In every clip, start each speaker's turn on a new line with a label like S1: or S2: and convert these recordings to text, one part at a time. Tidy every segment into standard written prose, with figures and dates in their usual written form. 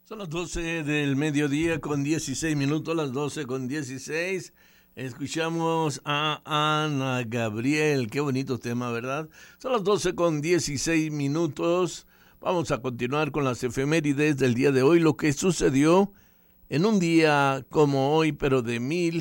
S1: Son las 12 del mediodía con 16 minutos, las 12 con 16. Escuchamos a Ana Gabriel. Qué bonito tema, ¿verdad? Son las 12 con 16 minutos. Vamos a continuar con las efemérides del día de hoy. Lo que sucedió en un día como hoy, pero de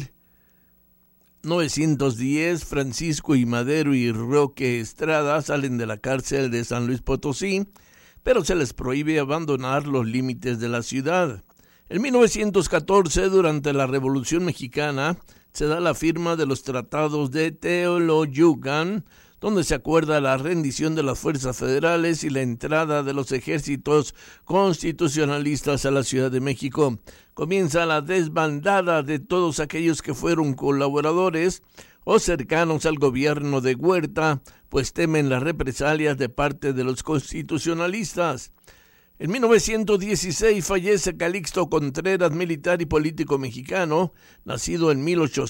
S1: 1910, Francisco I. Madero y Roque Estrada salen de la cárcel de San Luis Potosí, pero se les prohíbe abandonar los límites de la ciudad. En 1914, durante la Revolución Mexicana, se da la firma de los tratados de Teoloyucan, donde se acuerda la rendición de las fuerzas federales y la entrada de los ejércitos constitucionalistas a la Ciudad de México. Comienza la desbandada de todos aquellos que fueron colaboradores o cercanos al gobierno de Huerta, pues temen las represalias de parte de los constitucionalistas. En 1916 fallece Calixto Contreras, militar y político mexicano, nacido en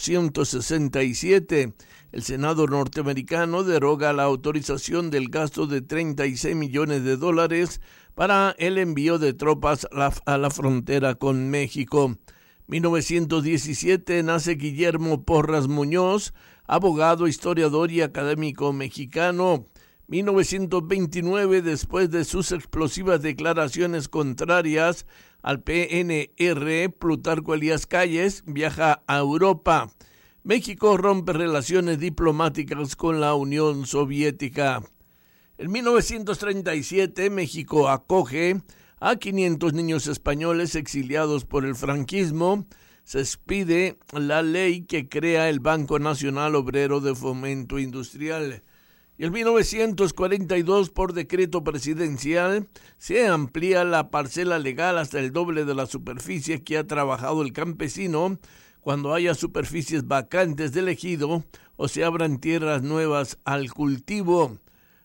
S1: 1867. El Senado norteamericano deroga la autorización del gasto de $36 millones para el envío de tropas a la frontera con México. 1917 nace Guillermo Porras Muñoz, abogado, historiador y académico mexicano. 1929, después de sus explosivas declaraciones contrarias al PNR, Plutarco Elías Calles viaja a Europa. México rompe relaciones diplomáticas con la Unión Soviética. En 1937, México acoge a 500 niños españoles exiliados por el franquismo. Se expide la ley que crea el Banco Nacional Obrero de Fomento Industrial. Y en 1942, por decreto presidencial, se amplía la parcela legal hasta el doble de la superficie que ha trabajado el campesino cuando haya superficies vacantes del ejido o se abran tierras nuevas al cultivo.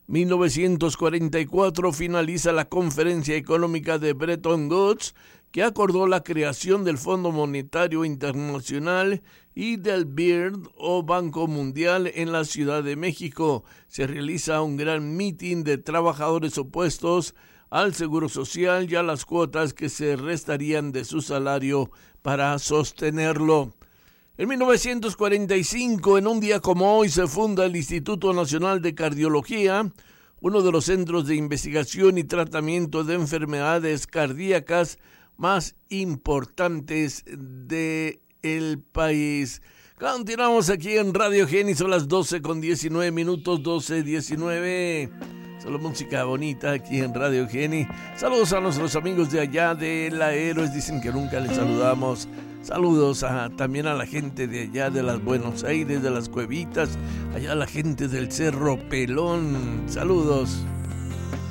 S1: 1944 finaliza la Conferencia Económica de Bretton Woods, que acordó la creación del Fondo Monetario Internacional y del BIRD o Banco Mundial en la Ciudad de México. Se realiza un gran mitin de trabajadores opuestos al Seguro Social y a las cuotas que se restarían de su salario para sostenerlo. En 1945, en un día como hoy, se funda el Instituto Nacional de Cardiología, uno de los centros de investigación y tratamiento de enfermedades cardíacas más importantes del país. Continuamos aquí en Radio Geni, son las 12 con 19 minutos, 12:19. Solo música bonita aquí en Radio Geni. Saludos a nuestros amigos de allá de La Héroes, dicen que nunca les saludamos. Saludos también a la gente de allá de las Buenos Aires, de las Cuevitas, allá a la gente del Cerro Pelón. Saludos.